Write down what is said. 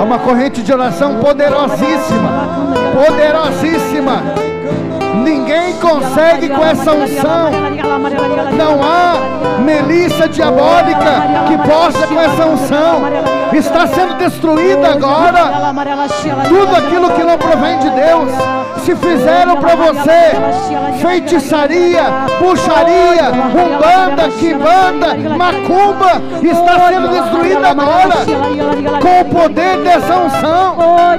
Há uma corrente de oração poderosíssima, poderosíssima. Ninguém consegue com essa unção. Não há milícia diabólica que possa com essa unção. Está sendo destruída agora tudo aquilo que não provém de Deus. Se fizeram para você feitiçaria, puxaria, umbanda, quimbanda, macumba, está sendo destruída agora com o poder dessa unção.